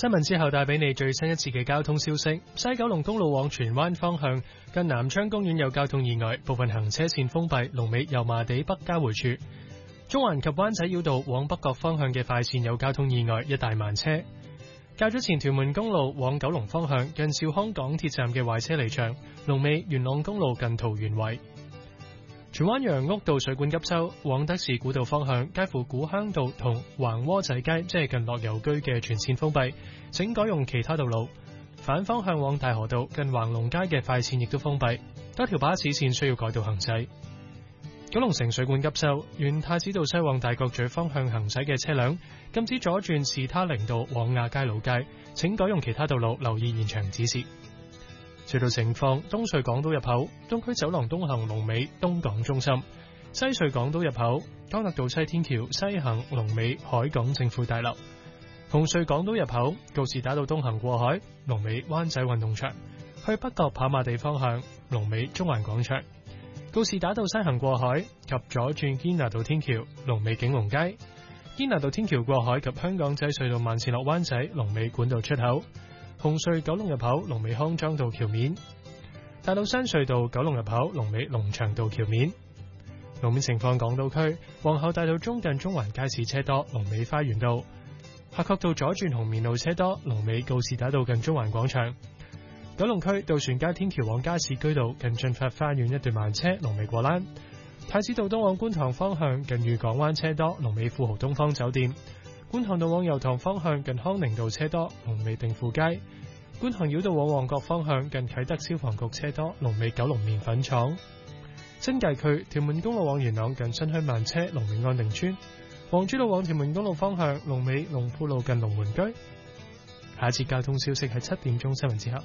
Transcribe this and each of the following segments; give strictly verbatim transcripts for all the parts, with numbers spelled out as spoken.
新聞之後帶俾你最新一次嘅交通消息。西九龍公路往荃灣方向近南昌公園有交通意外，部分行車線封閉，龍尾油麻地北交匯處。中環及灣仔繞道往北角方向嘅快線有交通意外，一大慢車。較早前屯門公路往九龍方向近兆康港鐵站嘅壞車離場，龍尾元朗公路近桃園圍。荃灣楊屋道水管急修，往德士古道方向介乎古香道同橫窩仔街，即係近樂悠居嘅全線封閉，請改用其他道路。反方向往大河道近橫龍街嘅快線亦都封閉，多條巴士線需要改道行駛。九龍城水管急修，沿太子道西往大角咀方向行駛嘅車輛禁止左轉士他陵道往亞皆老街，請改用其他道路，留意現場指示。隧道情況：東隧港島入口東區走廊東行龍尾東港中心，西隧港島入口干諾道西天橋西行龍尾海港政府大樓，紅隧港島入口告士打道東行過海龍尾灣仔運動場，去北角跑馬地方向龍尾中環廣場，告士打道西行過海及左轉堅拿道天橋龍尾景隆街，堅拿道天橋過海及香港仔隧道慢線落灣仔龍尾管道出口。紅隧九龍入口龍尾康莊道橋面，大老山隧道九龍入口龍尾龍翔道橋面。路面情況：港島區皇后大道中近中環街市車多，龍尾花園道；夏慤道左轉紅棉路車多，龍尾告士打道近中環廣場。九龍區渡船街天橋往加士居道近駿發花園一段慢車，龍尾過欄。太子道東往觀塘方向近裕港灣車多，龍尾富豪東方酒店。觀塘道往油塘方向近康寧道車多，龍尾定富街；觀塘繞道往旺角方向近啟德消防局車多，龍尾九龍麵粉廠。新界區屯門公路往元朗近新墟慢車，龍尾安定村；黃珠路往屯門公路方向龍尾龍富路近龍門居。下一節交通消息係七點鐘新聞之後。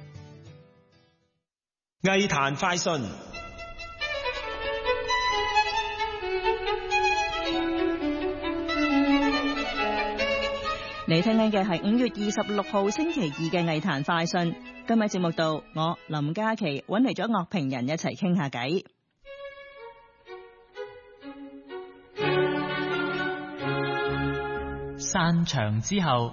藝壇快訊。 你聽緊嘅係五月二十六號星期二嘅藝壇快訊。今日節目度，我林嘉琪揾嚟咗樂評人一齊傾下偈。 散場之後，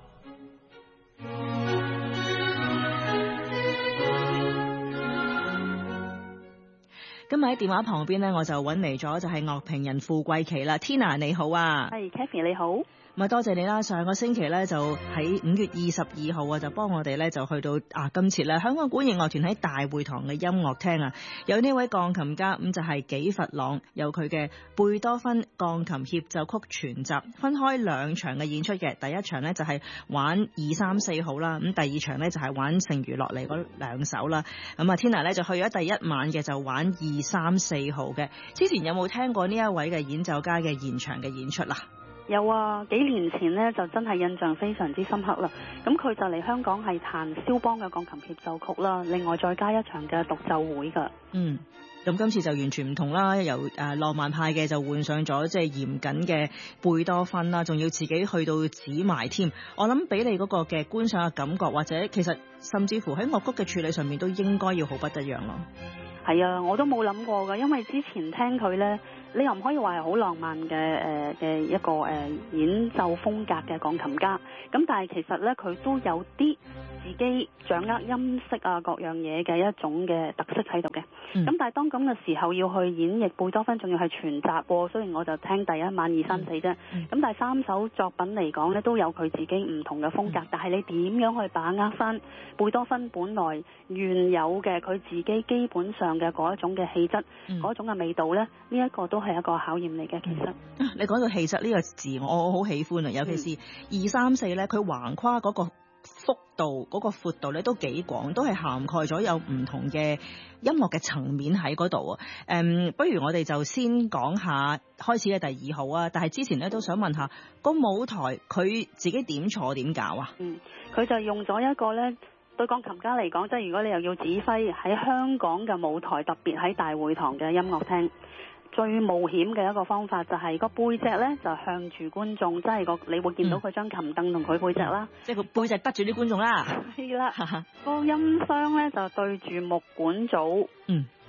今日喺電話旁邊呢，我就揾嚟咗就係樂評人傅貴琪啦。Tina 你好啊， 係 Kathy 你好。 咁啊，多謝你啦！上個星期咧就喺五月二十二號啊，就幫我哋咧就去到啊，今次咧香港管弦樂團喺大會堂嘅音樂廳啊，有呢位鋼琴家咁就係紀佛朗，有佢嘅貝多芬鋼琴協奏曲全集，分開兩場嘅演出嘅。第一場呢就係玩二三四號啦，咁第二場呢就係玩剩餘落嚟嗰兩首啦。咁啊 Tina 咧就去咗第一晚嘅就玩二三四號嘅。之前有冇聽過呢一位嘅演奏家嘅現場嘅演出啦？ 有啊，幾年前呢就真係印象非常之深刻啦。咁佢就嚟香港係彈肖邦嘅鋼琴協奏曲啦，另外再加一場嘅獨奏會㗎。嗯，咁今次就完全唔同啦，由誒浪漫派嘅就換上咗即係嚴謹嘅貝多芬啦，仲要自己去到指埋添。我諗俾你嗰個嘅觀賞嘅感覺，或者其實甚至乎喺樂曲嘅處理上面都應該要好不一樣咯。係啊，我都冇諗過㗎，因為之前聽佢呢。你又唔可以話係好浪漫嘅誒嘅一個誒、呃、演奏風格嘅鋼琴家，咁但係其實咧佢都有啲自己掌握音色啊各樣嘢嘅一種嘅特色喺度嘅。咁、嗯、但係當咁嘅時候要去演繹貝多芬，仲要係全集喎。雖然我就聽第一晚二三四啫，咁、嗯、但係三首作品嚟講咧都有佢自己唔同嘅風格。嗯、但係你點樣去把握翻貝多芬本來原有嘅佢自己基本上嘅嗰一種嘅氣質，嗰、嗯、種嘅味道咧？呢、這、一個都係一個考驗嚟嘅。其實、嗯、你講到氣質呢個字，我好喜歡啊！尤其是二三四咧，佢橫跨嗰個幅度、嗰、嗰個闊度咧都幾廣，都係涵蓋咗有唔同嘅音樂嘅層面喺嗰度啊！誒，不如我哋就先講下開始嘅第二號啊！但係之前咧都想問下個舞台，佢自己點坐點搞啊？嗯，佢就用咗一個咧。對鋼琴家嚟講，即係如果你又要指揮喺香港嘅舞台，特別喺大會堂嘅音樂廳，最冒險嘅一個方法就係個背脊咧就向住觀眾，即係個你會見到佢張琴凳同佢背脊啦，嗯、即係個背脊得住啲觀眾啦。係啦，個音箱咧就對住木管組。嗯。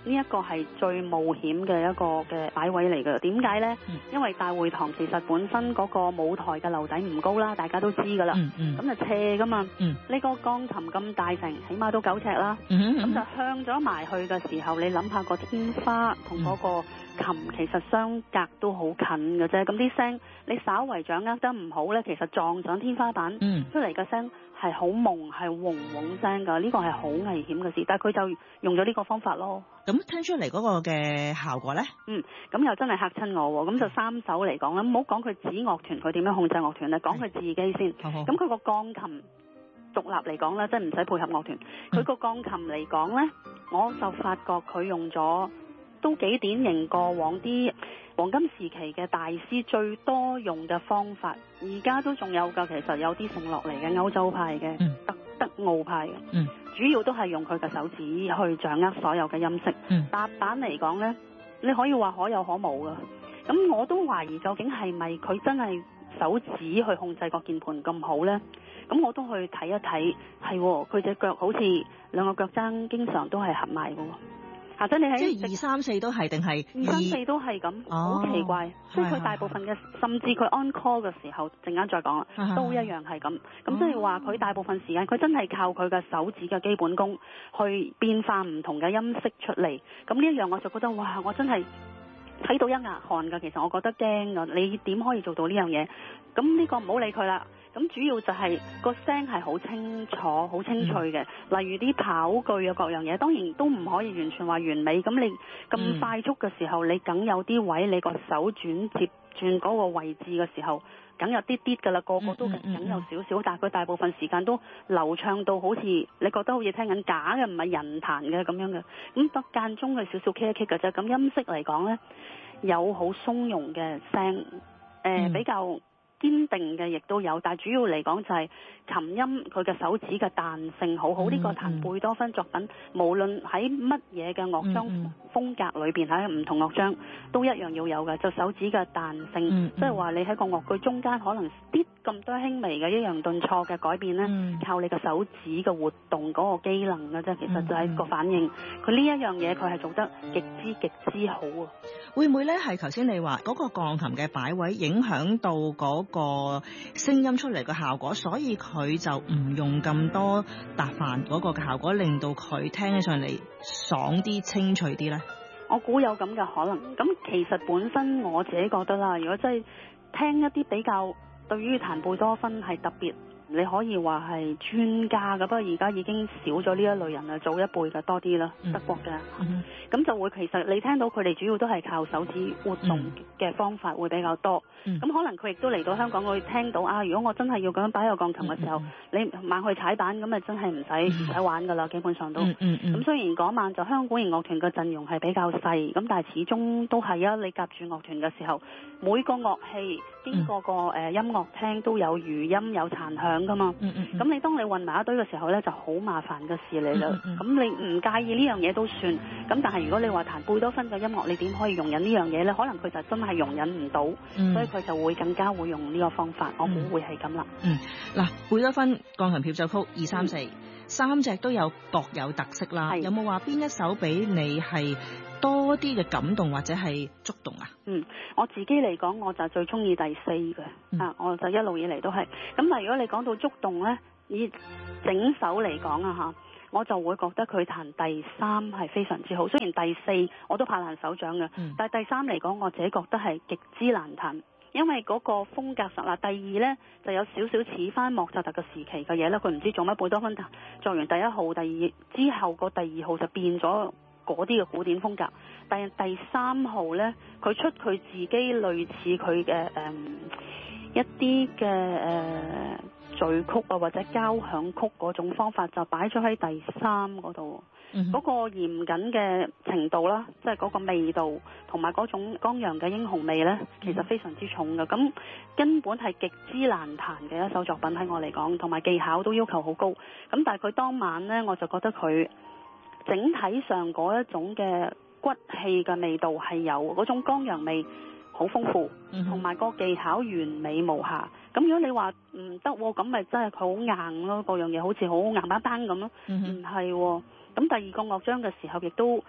呢一個係最冒險嘅一個嘅擺位嚟㗎。點解呢？ 嗯、 因為大會堂其實本身嗰個舞台嘅樓底唔高啦，大家都知㗎啦。咁、 嗯嗯、 就斜㗎嘛。呢、 嗯、 個鋼琴咁大成，起碼都九尺啦。咁、 嗯嗯、 就向咗埋去嘅時候，你諗下個天花同嗰個琴其實相隔都好近嘅啫。咁啲聲你稍為掌握得唔好呢，其實撞上天花板、嗯、出嚟嘅聲係好朦係嗡嗡聲㗎。呢個係好危險嘅事，但係佢就用咗呢個方法咯。 咁聽出嚟嗰個嘅效果呢？ 嗯，咁又真係嚇親我喎。咁就三手嚟講啦，唔好講佢指樂團佢點樣控制樂團咧，講佢自己先。咁佢個鋼琴獨立嚟講咧，即係唔使配合樂團。佢個鋼琴嚟講呢，我就發覺佢用咗都幾典型過往啲黃金時期嘅大師最多用嘅方法，而家都仲有㗎。其實有啲剩落嚟嘅歐洲派嘅、嗯、德德奧派嘅。嗯主要都係用佢嘅手指去掌握所有嘅音色。嗯，踏板嚟講呢，你可以話可有可無噶。咁我都懷疑究竟係咪佢真係手指去控制個鍵盤咁好呢？咁我都去睇一睇，係佢隻腳好似兩個腳踭經常都係合埋嘅喎。或者你喺即係二三四都係定係二三四都係咁，好、哦、奇怪。即係佢大部分嘅，甚至佢 on call 嘅時候，陣間再講啦，都一樣係咁。咁即係話佢大部分時間，佢真係靠佢嘅手指嘅基本功去變化唔同嘅音色出嚟。咁呢一樣我就覺得哇，我真係睇到一額汗㗎。其實我覺得驚㗎，你點可以做到呢樣嘢？咁呢個唔好理佢啦。咁主要就係個聲係好清楚、好清脆嘅，嗯、例如啲跑句啊各樣嘢，當然都唔可以完全話完美。咁你咁快速嘅時候，嗯、你梗有啲位你個手轉接轉嗰個位置嘅時候，梗有啲啲㗎啦，個個都梗有少少，嗯嗯嗯、但係佢大部分時間都流暢到好似你覺得好似聽緊假嘅，唔係人彈嘅咁樣嘅。咁得間中嘅少少 K 一 K 嘅啫。咁音色嚟講呢，有好鬆容嘅聲，誒、呃嗯、比較堅定嘅亦都有，但係主要嚟講就係琴音佢嘅手指嘅彈性好好。呢、嗯嗯、個彈貝多芬作品，無論喺乜嘢嘅樂章風格裏邊，喺唔、嗯嗯、同樂章都一樣要有嘅，就手指嘅彈性，即係話你喺個樂句中間可能啲咁多輕微嘅抑揚頓挫嘅改變呢、嗯、靠你嘅手指嘅活動嗰個機能嘅啫，其實就係個反應。佢呢一樣嘢佢係做得極之極之好啊！ 會唔會呢？係頭先你話嗰個鋼琴嘅擺位影響到嗰個聲音出嚟嘅效果，所以佢就唔用咁多搭飯嗰個嘅效果，令到佢聽起上嚟爽啲、清脆啲呢？ 我估有咁嘅可能。咁其實本身我自己覺得啦，如果真係聽一啲比較對於彈貝多芬係特別，你可以話係專家嘅，不過而家已經少咗呢一類人啦，早一輩嘅多啲啦，嗯、德國嘅，咁、嗯、就會其實你聽到佢哋主要都係靠手指活動嘅方法會比較多，咁、嗯、可能佢亦都嚟到香港會聽到啊，如果我真係要咁樣擺個鋼琴嘅時候，嗯、你猛去踩板咁啊，真係唔使唔使玩噶啦，基本上都，咁、嗯嗯、雖然嗰晚就香港管弦樂團嘅陣容係比較細，咁但係始終都係啊，你夾住樂團嘅時候，每個樂器經過個誒音樂廳都有餘音有殘響噶嘛，咁、嗯嗯嗯、你當你混埋一堆嘅時候咧，就好麻煩嘅事嚟啦。咁、嗯嗯、你唔介意呢樣嘢都算，咁但係如果你話彈貝多芬嘅音樂，你點可以容忍呢樣嘢咧？可能佢就真係容忍唔到，嗯、所以佢就會更加會用呢個方法。我估會係咁啦。嗯，嗱，貝多芬鋼琴協奏曲二三四三隻都有各有特色啦。有冇話邊一首俾你係多啲嘅感動或者係觸動啊？嗯，我自己嚟講，我就最中意第四嘅，嗯、啊，我就一路以嚟都係。咁但係如果你講到觸動咧，以整首嚟講啊吓，我就會覺得佢彈第三係非常之好。雖然第四我都拍爛手掌嘅，嗯、但係第三嚟講，我自己覺得係極之難彈。因為嗰個風格實啦，第二呢就有少少似翻莫扎特嘅時期嘅嘢啦，佢唔知做乜貝多芬作完第一號、第二之後個第二號就變咗嗰啲嘅古典風格，但係第三號呢，佢出佢自己類似佢嘅誒一啲嘅誒序曲啊或者交響曲嗰種方法就擺咗喺第三嗰度。嗰、mm hmm. 個嚴謹嘅程度啦，即係嗰個味道同埋嗰種剛陽嘅英雄味呢，其實非常之重嘅。咁根本係極之難彈嘅一首作品喺我嚟講，同埋技巧都要求好高。咁但係佢當晚呢，我就覺得佢整體上嗰一種嘅骨氣嘅味道係有嗰種剛陽味好豐富，同埋、mm hmm. 個技巧完美無瑕。咁如果你話唔得，咁咪真係佢好硬咯，嗰樣嘢好似好硬邦邦咁咯，唔係、mm。Hmm. 咁第二個樂章嘅時候，亦都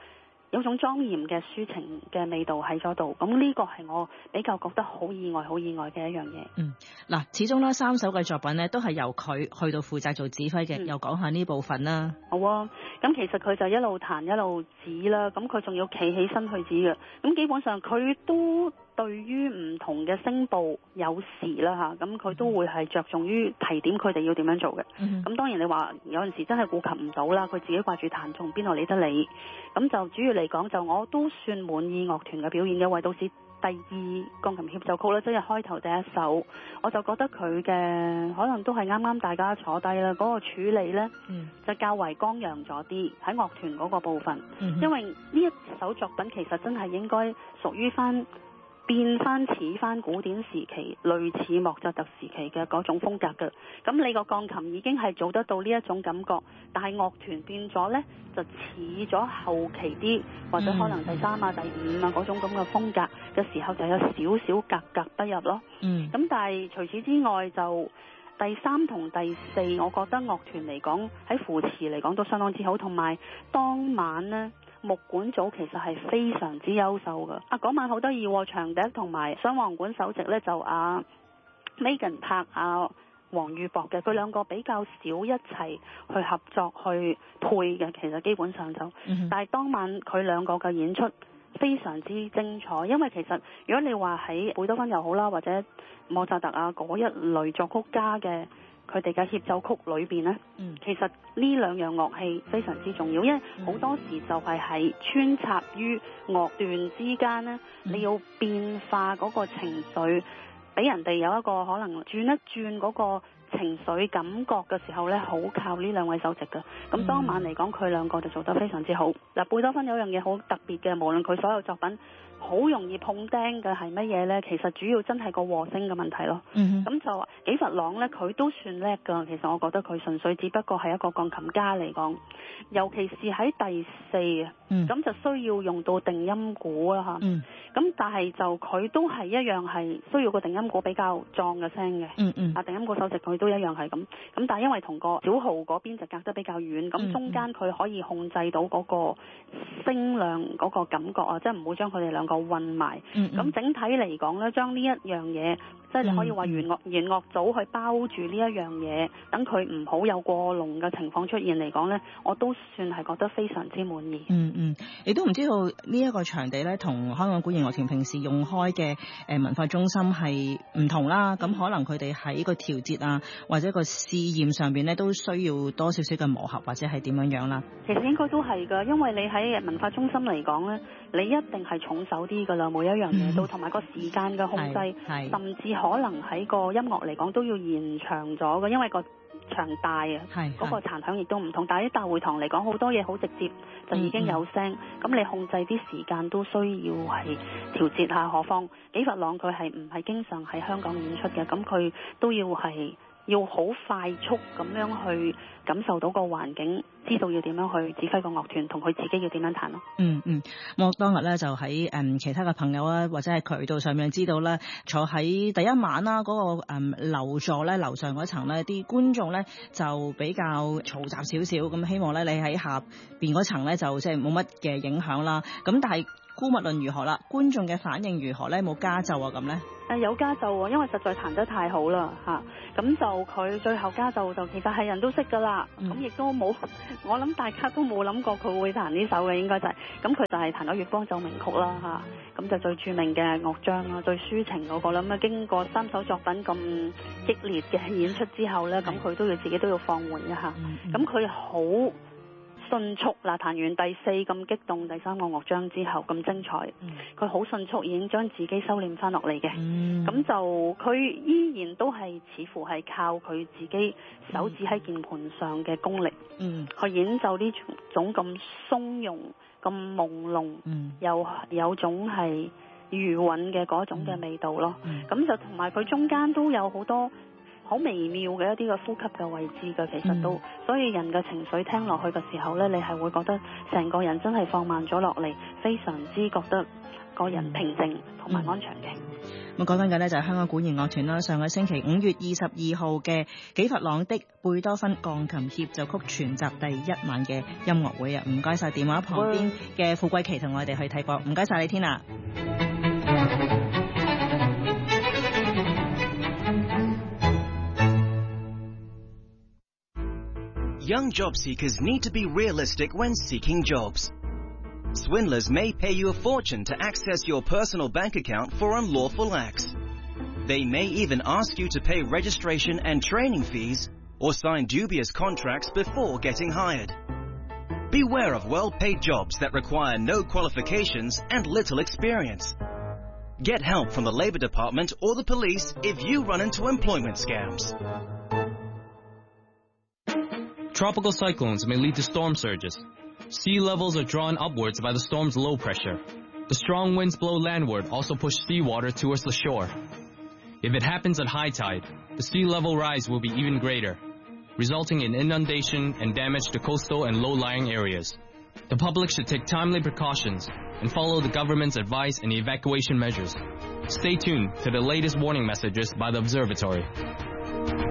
有種莊嚴嘅抒情嘅味道喺咗度，咁呢個係我比較覺得好意外、好意外嘅一樣嘢。 嗯，嗱，始終咧三首嘅作品咧都係由佢去到負責做指揮嘅，嗯、又講下呢部分啦。 好啊，咁其實佢就一路彈一路指啦，咁佢仲要企起身去指嘅，咁基本上佢都對於唔同嘅聲部有時啦嚇，咁佢都會係着重於提點佢哋要點樣做嘅。咁、嗯、當然你話有陣時真係顧及唔到啦，佢自己掛住彈，仲邊度理得你？咁就主要嚟講，就我都算滿意樂團嘅表現嘅。維杜士第二鋼琴協奏曲咧，即係開頭第一首，我就覺得佢嘅可能都係啱啱大家坐低啦，嗰、那個處理呢，嗯、就較為剛陽咗啲喺樂團嗰個部分，嗯、因為呢一首作品其實真係應該屬於翻。變翻似翻古典時期，類似莫扎特時期嘅嗰種風格嘅。咁你個鋼琴已經係做得到呢一種感覺，但係樂團變咗呢，就似咗後期啲，或者可能第三啊、第五啊嗰種咁嘅風格嘅時候，就有少少格格不入咯。嗯。咁但係除此之外，就第三同第四，我覺得樂團嚟講喺扶持嚟講都相當之好，同埋當晚呢。木管組其實係非常之優秀嘅。啊，嗰晚好得意喎，長笛同埋雙簧管首席咧就阿 Megan 拍阿黃裕博嘅，佢兩個比較少一齊去合作去配嘅，其實基本上就，嗯、但係當晚佢兩個嘅演出非常之精彩，因為其實如果你話喺貝多芬又好啦，或者莫扎特啊嗰一類作曲家嘅。佢哋嘅協奏曲裏邊呢，嗯、其實呢兩樣樂器非常之重要，因為好多時就係喺穿插於樂段之間呢，嗯、你要變化嗰個情緒，俾人哋有一個可能轉一轉嗰個情緒感覺嘅時候呢，好靠呢兩位首席嘅。咁當晚嚟講，佢兩個就做得非常之好。嗱，貝多芬有樣嘢好特別嘅，無論佢所有作品。好容易碰釘嘅係乜嘢呢？其實主要真係個和聲嘅問題咯。咁、嗯、哼就紀弗朗呢，佢都算叻㗎。其實我覺得佢純粹只不過係一個鋼琴家嚟講，尤其是喺第四啊，咁、嗯、就需要用到定音鼓啦嚇。咁、嗯、但係就佢都係一樣係需要個定音鼓比較壯嘅聲嘅。啊、嗯嗯、定音鼓首席佢都一樣係咁。咁但係因為同個小號嗰邊就隔得比較遠，咁、嗯、中間佢可以控制到嗰個聲量嗰個感覺啊，即係唔會將佢哋兩個混埋，咁、嗯嗯、整體嚟講咧，將呢一樣嘢，即係你可以話弦樂弦樂組去包住呢一樣嘢，等佢唔好有過濃嘅情況出現嚟講咧，我都算係覺得非常之滿意。 嗯嗯，你都唔知道呢一個場地咧，同香港管弦樂團平時用開嘅誒文化中心係唔同啦。咁、嗯、可能佢哋喺個調節啊，或者個試驗上邊咧，都需要多少少嘅磨合，或者係點樣樣啦。 其實應該都係㗎，因為你喺文化中心嚟講咧，你一定係重手啲㗎啦，每一樣嘢都，同埋個時間嘅控制，甚至可能喺個音樂嚟講都要延長咗嘅，因為個場大啊，嗰個殘響亦都唔同。但係喺大會堂嚟講，好多嘢好直接就已經有聲，咁、嗯、你控制啲時間都需要係調節下。何況紀弗朗佢係唔係經常喺香港演出嘅，咁佢都要係要好快速咁樣去感受到個環境，知道要點樣去指揮個樂團，同佢自己要點樣彈咯。 嗯嗯，我當日咧就喺誒、嗯、其他嘅朋友啊，或者係渠道上面知道咧，坐喺第一晚啦嗰、那個誒樓、嗯、座咧樓上嗰層咧，啲觀眾咧就比較嘈雜少少，咁希望咧你喺下邊嗰層咧就即係冇乜嘅影響啦。咁但係姑勿論如何啦，觀眾嘅反應如何咧？冇加奏啊咁咧？ 誒有加奏喎，因為實在彈得太好啦嚇，咁、啊、就佢最後加奏就其實係人都識㗎啦，咁亦、嗯、都冇，我諗大家都冇諗過佢會彈呢首嘅，應該就係、是，咁佢就係彈咗《月光奏鳴曲》啦嚇，咁、啊、就最著名嘅樂章啦，最抒情嗰個啦，咁啊經過三首作品咁激烈嘅演出之後咧，咁佢都要自己都要放緩一下，咁佢好迅速啦，彈完第四咁激動第三個樂章之後咁精彩，佢好、嗯、迅速已經將自己收斂翻落嚟嘅，咁、嗯、就佢依然都係似乎係靠佢自己手指喺鍵盤上嘅功力，嗯、去演奏呢種咁鬆容、咁朦朧，嗯、又有種係餘韻嘅嗰種嘅味道咯。咁、嗯嗯、就同埋佢中間都有好多好微妙嘅一啲嘅呼吸嘅位置嘅，其實都，嗯、所以人嘅情緒聽落去嘅時候呢，你係會覺得成個人真係放慢咗落嚟，非常之覺得個人平靜同埋安詳嘅。 咁講緊嘅呢就係香港管弦樂團啦，上個星期五月二十二號嘅紀佛朗的貝多芬鋼琴協奏曲全集第一晚嘅音樂會啊！唔該晒電話旁邊嘅傅貴琪同我哋去睇過，唔該晒你天啊！ Young job seekers need to be realistic when seeking jobs. Swindlers may pay you a fortune to access your personal bank account for unlawful acts. They may even ask you to pay registration and training fees or sign dubious contracts before getting hired. Beware of well-paid jobs that require no qualifications and little experience. Get help from the Labour Department or the police if you run into employment scams. Tropical cyclones may lead to storm surges. Sea levels are drawn upwards by the storm's low pressure. The strong winds blow landward also push seawater towards the shore. If it happens at high tide, the sea level rise will be even greater, resulting in inundation and damage to coastal and low-lying areas. The public should take timely precautions and follow the government's advice and evacuation measures. Stay tuned to the latest warning messages by the observatory.